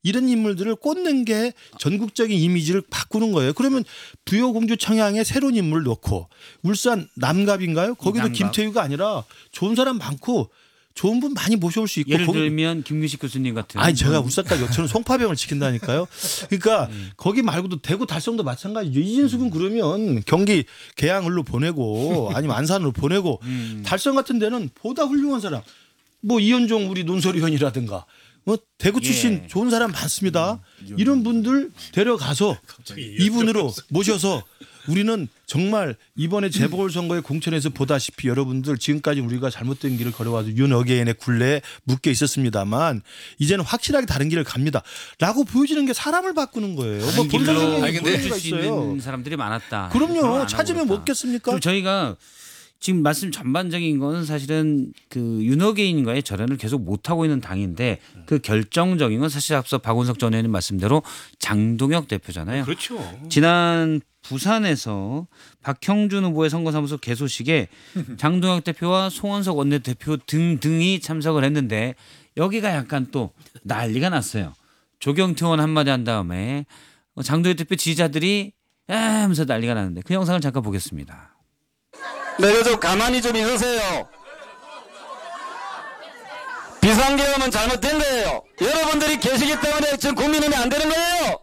이런 인물들을 꽂는 게 전국적인 이미지를 바꾸는 거예요. 그러면 부여공주 청양에 새로운 인물을 넣고 울산 남갑인가요? 거기도 남갑. 김태유가 아니라 좋은 사람 많고 좋은 분 많이 모셔올 수 있고. 예를 들면 김규식 교수님 같은. 아니 제가 울산 딱 저는 송파병을 지킨다니까요. 그러니까 거기 말고도 대구 달성도 마찬가지죠. 이진숙은 그러면 경기 계양을로 보내고 아니면 안산으로 보내고 달성 같은 데는 보다 훌륭한 사람 뭐 이현종 우리 논설위원이라든가 뭐 대구 출신 좋은 사람 많습니다. 이런 분들 데려가서 이분으로 모셔서 우리는 정말 이번에 재보궐선거의 공천에서 보다시피 여러분들 지금까지 우리가 잘못된 길을 걸어와서 윤어게인의 굴레에 묶여 있었습니다만 이제는 확실하게 다른 길을 갑니다라고 보여지는 게 사람을 바꾸는 거예요. 뭐 길로 본질적인 보여줄 수 있는 사람들이 많았다. 그럼요. 찾으면 못 겠습니까? 그리고 저희가 지금 말씀 전반적인 건 사실은 그 윤어게인과의 절연을 계속 못하고 있는 당인데 그 결정적인 건 사실 앞서 박원석 전 의원님 말씀대로 장동혁 대표잖아요. 그렇죠. 지난 부산에서 박형준 후보의 선거사무소 개소식에 장동혁 대표와 송원석 원내대표 등등이 참석을 했는데 여기가 약간 또 난리가 났어요. 조경태 의원 한마디 한 다음에 장동혁 대표 지지자들이 하면서 난리가 났는데 그 영상을 잠깐 보겠습니다. 내가 좀 가만히 좀 있으세요. 비상계엄은 잘못된 거예요. 여러분들이 계시기 때문에 지금 국민의힘이 안 되는 거예요.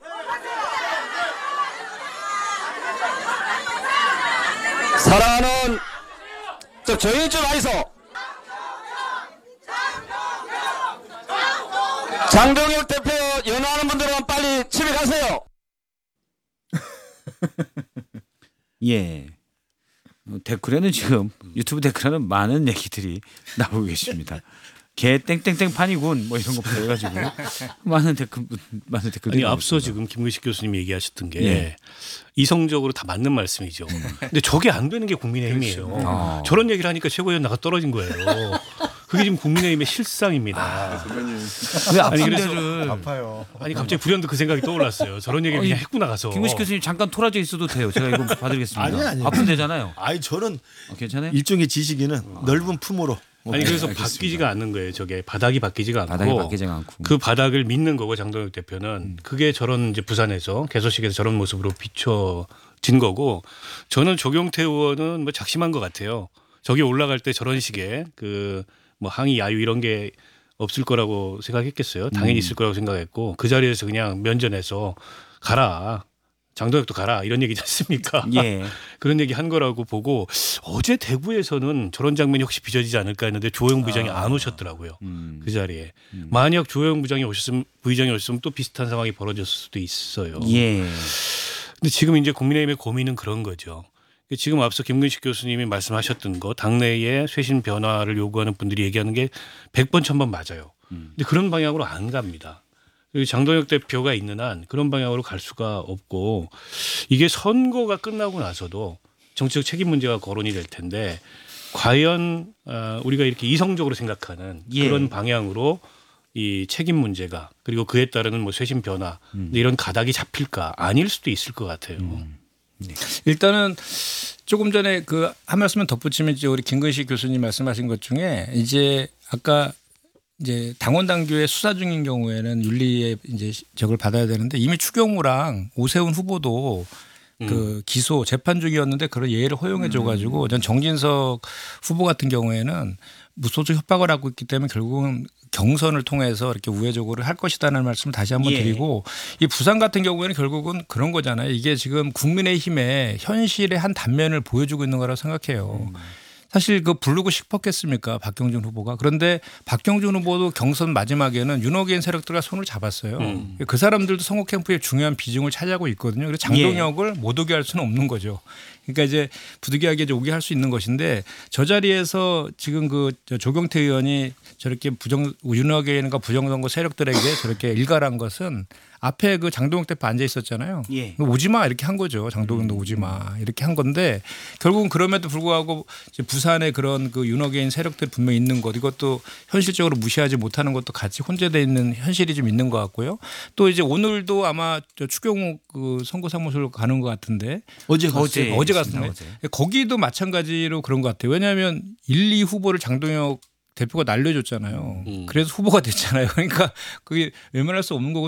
사랑하는 조용히 좀 하이소. 장동혁 대표 연호하는 분들은 빨리 집에 가세요. 예. 댓글에는 지금 유튜브 댓글에는 많은 얘기들이 나오고 계십니다. 개 땡땡땡 판이군 뭐 이런 것부터 해가지고 많은 댓글들이 아니 앞서 나왔습니다. 지금 김근식 교수님이 얘기하셨던 게 예. 이성적으로 다 맞는 말씀이죠. 근데 저게 안 되는 게 국민의힘이에요. 그렇죠. 저런 얘기를 하니까 최고위원 나가 떨어진 거예요. 그게 지금 국민의힘의 실상입니다. 왜 아니, 아픈 그래서 데를 아파요. 아니 갑자기 불현듯 그 생각이 떠올랐어요. 저런 얘기를 그냥 했고 나가서. 김우식 교수님 잠깐 토라져 있어도 돼요. 제가 이거 봐드리겠습니다. 아니. 아픈 데잖아요. 아니 저는 괜찮아요? 일종의 지식인은 넓은 품으로. 아니 그래서 알겠습니다. 바뀌지가 않는 거예요. 저게 바닥이 바뀌지가 않고 바닥이 바뀌지가 않고. 그 바닥을 믿는 거고 장동혁 대표는 그게 저런 이제 부산에서 개소식에서 저런 모습으로 비춰진 거고 저는 조경태 의원은 뭐 작심한 것 같아요. 저기 올라갈 때 저런 식의 그 뭐 항의 야유 이런 게 없을 거라고 생각했겠어요. 당연히 있을 거라고 생각했고 그 자리에서 그냥 면전에서 가라. 장동혁도 가라 이런 얘기지 않습니까? 예. 그런 얘기 한 거라고 보고 어제 대구에서는 저런 장면이 혹시 빚어지지 않을까 했는데 조영 부장이 안 오셨더라고요. 그 자리에. 만약 조영 부장이 오셨으면 또 비슷한 상황이 벌어졌을 수도 있어요. 예. 근데 지금 이제 국민의힘의 고민은 그런 거죠. 지금 앞서 김근식 교수님이 말씀하셨던 거 당내에 쇄신 변화를 요구하는 분들이 얘기하는 게 100번 1000번 맞아요. 근데 그런 방향으로 안 갑니다. 장동혁 대표가 있는 한 그런 방향으로 갈 수가 없고 이게 선거가 끝나고 나서도 정치적 책임 문제가 거론이 될 텐데 과연 우리가 이렇게 이성적으로 생각하는 그런 방향으로 이 책임 문제가 그리고 그에 따르는 뭐 쇄신 변화 이런 가닥이 잡힐까 아닐 수도 있을 것 같아요. 일단은 조금 전에 그 한 말씀만 덧붙이면 이제 우리 김근식 교수님 말씀하신 것 중에 이제 아까 이제 당원 당규의 수사 중인 경우에는 윤리의 이제 적을 받아야 되는데 이미 추경호랑 오세훈 후보도 그 기소 재판 중이었는데 그런 예의를 허용해 줘가지고 전 정진석 후보 같은 경우에는 무소속 협박을 하고 있기 때문에 결국은 경선을 통해서 이렇게 우회적으로 할 것이다라는 말씀을 다시 한번 드리고 이 부산 같은 경우에는 결국은 그런 거잖아요. 이게 지금 국민의힘의 현실의 한 단면을 보여주고 있는 거라고 생각해요. 사실 그 부르고 싶었겠습니까 박경준 후보가. 그런데 박경준 후보도 경선 마지막에는 윤어게인 세력들과 손을 잡았어요. 그 사람들도 선거 캠프에 중요한 비중을 차지하고 있거든요. 그래서 장동혁을 못 오게 할 수는 없는 거죠. 그러니까 이제 부득이하게 이제 오게 할 수 있는 것인데 저 자리에서 지금 그 조경태 의원이 저렇게 윤어게인과 부정선거 세력들에게 저렇게 일갈한 것은 앞에 그 장동혁 대표 앉아 있었잖아요. 예. 오지 마 이렇게 한 거죠. 장동혁도 오지 마 이렇게 한 건데 결국은 그럼에도 불구하고 이제 부산에 그런 그 윤어게인 세력들이 분명히 있는 것 이것도 현실적으로 무시하지 못하는 것도 같이 혼재되어 있는 현실이 좀 있는 것 같고요. 또 이제 오늘도 아마 추경호 그 선거사무소로 가는 것 같은데 어제 갔어요. 거기도 마찬가지로 그런 것 같아요. 왜냐하면 1, 2 후보를 장동혁 대표가 날려줬잖아요. 그래서 후보가 됐잖아요. 그러니까 그게 외면할 수 없는 거고